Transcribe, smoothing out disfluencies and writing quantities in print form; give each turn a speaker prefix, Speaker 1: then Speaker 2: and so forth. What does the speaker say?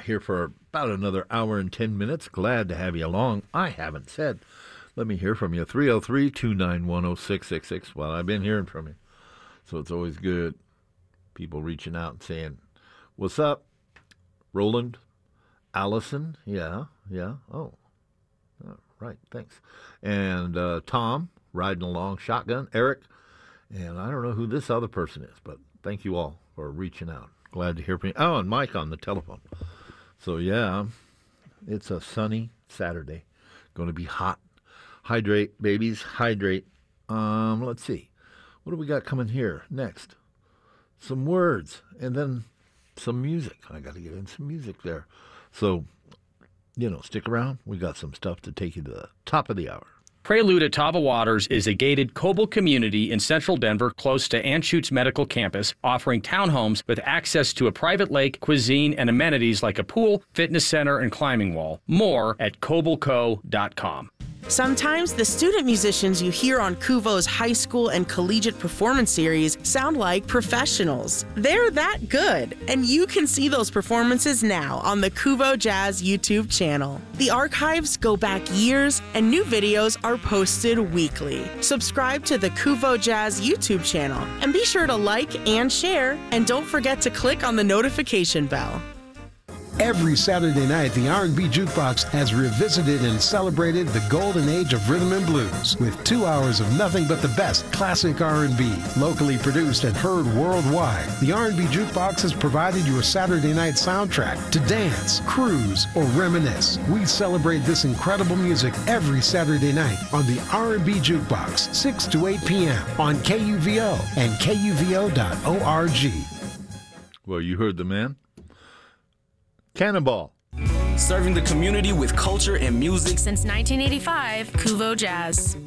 Speaker 1: here for about another hour and 10 minutes. Glad to have you along. I haven't said. Let me hear from you. 303-291-0666. Well, I've been hearing from you. So it's always good. People reaching out and saying, what's up? Roland? Allison? Yeah. Oh, right. Thanks. And Tom, riding along. Shotgun. Eric. And I don't know who this other person is, but thank you all for reaching out. Glad to hear from you. Oh, and Mike on the telephone. So, yeah, it's a sunny Saturday. Going to be hot. Hydrate, babies, hydrate. Let's see. What do we got coming here next? Some words and then some music. I got to get in some music there. So, stick around. We got some stuff to take you to the top of the hour.
Speaker 2: Prelude at Tava Waters is a gated Coble community in central Denver close to Anschutz Medical Campus, offering townhomes with access to a private lake, cuisine, and amenities like a pool, fitness center, and climbing wall. More at cobleco.com.
Speaker 3: Sometimes the student musicians you hear on Kuvo's high school and collegiate performance series sound like professionals. They're that good, and you can see those performances now on the Kuvo Jazz YouTube channel. The archives go back years, and new videos are posted weekly. Subscribe to the Kuvo Jazz YouTube channel, and be sure to like and share, and don't forget to click on the notification bell.
Speaker 4: Every Saturday night, the R&B Jukebox has revisited and celebrated the golden age of rhythm and blues with 2 hours of nothing but the best classic R&B, locally produced and heard worldwide. The R&B Jukebox has provided your Saturday night soundtrack to dance, cruise, or reminisce. We celebrate this incredible music every Saturday night on the R&B Jukebox, 6 to 8 p.m. on KUVO and KUVO.org.
Speaker 1: Well, you heard the man. Cannonball.
Speaker 5: Serving the community with culture and music
Speaker 6: since 1985, Kuvo Jazz.